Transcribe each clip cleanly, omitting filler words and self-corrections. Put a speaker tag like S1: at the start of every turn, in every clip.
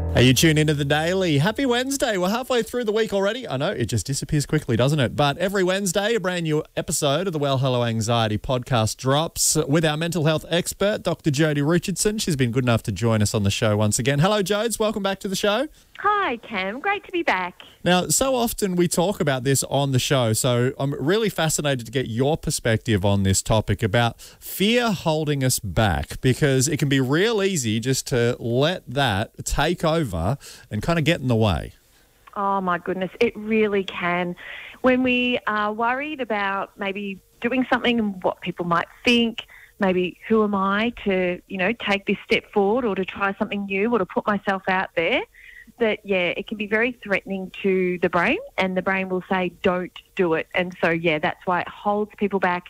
S1: Hey, you tune into The Daily. Happy Wednesday. We're halfway through the week already. I know, it just disappears quickly, doesn't it? But every Wednesday, a brand new episode of the Well Hello Anxiety podcast drops with our mental health expert, Dr. Jodie Richardson. She's been good enough to join us on the show once again. Hello, Jodes. Welcome back to the show.
S2: Hi, Cam. Great to be back.
S1: Now, so often we talk about this on the show, so I'm really fascinated to get your perspective on this topic about fear holding us back, because it can be real easy just to let that take over and kind of get in the way.
S2: Oh, my goodness. It really can. When we are worried about maybe doing something and what people might think, maybe who am I to, take this step forward or to try something new or to put myself out there, that, it can be very threatening to the brain, and the brain will say, don't do it. And so, that's why it holds people back.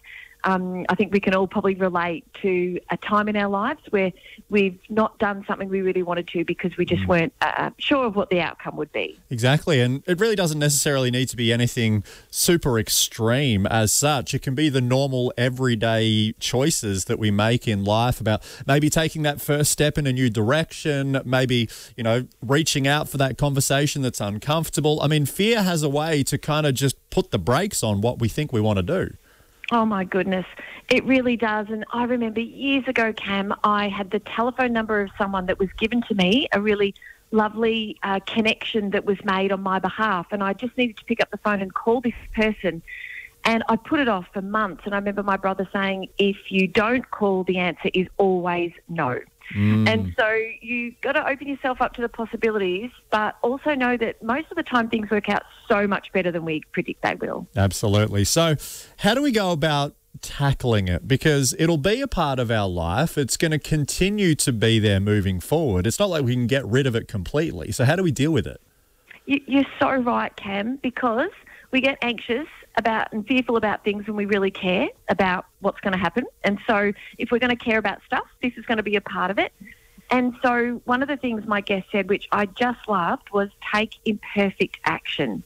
S2: I think we can all probably relate to a time in our lives where we've not done something we really wanted to because we just weren't sure of what the outcome would be.
S1: Exactly, and it really doesn't necessarily need to be anything super extreme as such. It can be the normal everyday choices that we make in life about maybe taking that first step in a new direction, maybe, reaching out for that conversation that's uncomfortable. I mean, fear has a way to kind of just put the brakes on what we think we want to do.
S2: Oh, my goodness. It really does. And I remember years ago, Cam, I had the telephone number of someone that was given to me, a really lovely connection that was made on my behalf. And I just needed to pick up the phone and call this person. And I put it off for months. And I remember my brother saying, if you don't call, the answer is always no. And so you've got to open yourself up to the possibilities, but also know that most of the time things work out so much better than we predict they will.
S1: Absolutely. So how do we go about tackling it? Because it'll be a part of our life. It's going to continue to be there moving forward. It's not like we can get rid of it completely. So how do we deal with it?
S2: You're so right, Cam, because we get anxious about and fearful about things when we really care about what's going to happen. And so if we're going to care about stuff, this is going to be a part of it. And so one of the things my guest said, which I just loved, was take imperfect action.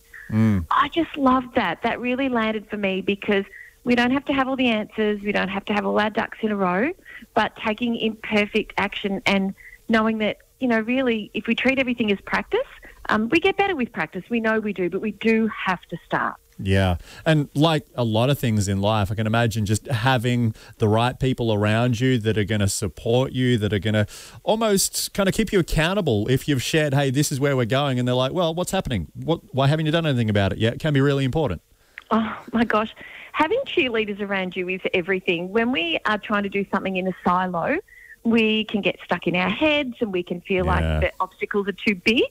S2: I just loved that. That really landed for me, because we don't have to have all the answers. We don't have to have all our ducks in a row, but taking imperfect action and knowing that, really, if we treat everything as practice, we get better with practice. We know we do, but we do have to start.
S1: Yeah. And like a lot of things in life, I can imagine just having the right people around you that are going to support you, that are going to almost kind of keep you accountable if you've shared, hey, this is where we're going. And they're like, well, what's happening? Why haven't you done anything about it yet? It can be really important.
S2: Oh, my gosh. Having cheerleaders around you is everything. When we are trying to do something in a silo, we can get stuck in our heads and we can feel like the obstacles are too big.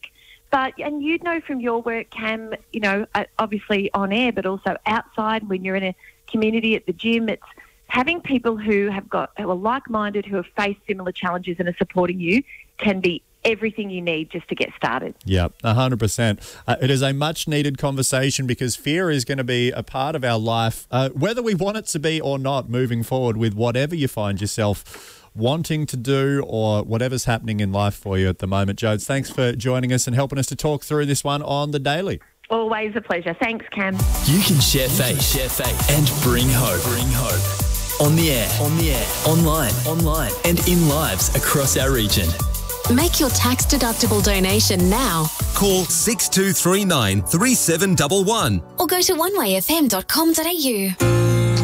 S2: And you know from your work, Cam, obviously on air, but also outside when you're in a community at the gym, it's having people who are like-minded, who have faced similar challenges and are supporting you can be everything you need just to get started.
S1: Yeah, 100%. It is a much-needed conversation, because fear is going to be a part of our life, whether we want it to be or not, moving forward with whatever you find yourself wanting to do or whatever's happening in life for you at the moment. Jodes, thanks for joining us and helping us to talk through this one on The Daily.
S2: Always a pleasure. Thanks, Cam.
S3: You can share faith, and bring hope. On the air, online, and in lives across our region.
S4: Make your tax-deductible donation now.
S5: Call 6239 3711
S4: Or go to onewayfm.com.au.